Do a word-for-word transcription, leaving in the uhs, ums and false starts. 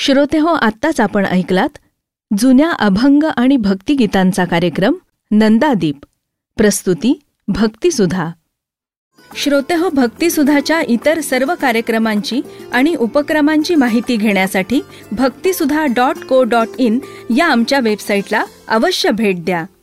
श्रोतेहो, आत्ताच आपण ऐकलात जुन्या अभंग आणि भक्तिगीतांचा कार्यक्रम नंदादीप. प्रस्तुती भक्तिसुधा. श्रोतेहो, भक्तिसुधाच्या इतर सर्व कार्यक्रमांची आणि उपक्रमांची माहिती घेण्यासाठी भक्तिसुधा डॉट को डॉट इन या आमच्या वेबसाईटला अवश्य भेट द्या.